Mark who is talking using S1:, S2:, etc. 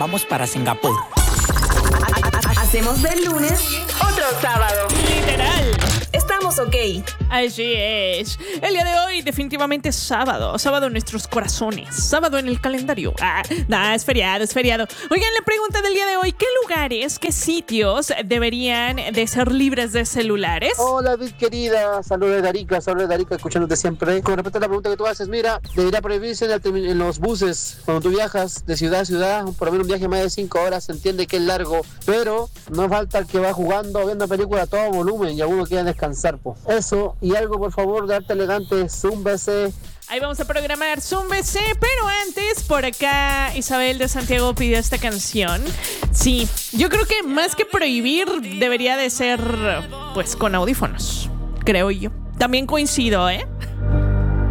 S1: Vamos para Singapur.
S2: Hacemos del lunes otro sábado.
S3: Literal.
S2: Estamos ok.
S3: Así es. El día de hoy definitivamente es sábado. Sábado en nuestros corazones. Sábado en el calendario. Es feriado, es feriado. Oigan, la pregunta del día de hoy: ¿qué lugares, qué sitios deberían de ser libres de celulares?
S4: Hola, Vid querida. Saludos de Arica, escuchándote siempre. Con respecto a la pregunta que tú haces, mira, debería prohibirse en los buses cuando tú viajas de ciudad a ciudad. Por lo menos un viaje más de 5 horas, se entiende que es largo, pero no falta el que va jugando, viendo películas a todo volumen y algunos quieren descansar, po. Eso, y algo por favor de arte elegante, zúmbese.
S3: Ahí vamos a programar Zúmbese, pero antes, por acá Isabel de Santiago pidió esta canción. Sí, yo creo que más que prohibir debería de ser, pues, con audífonos, creo yo. También coincido, ¿eh?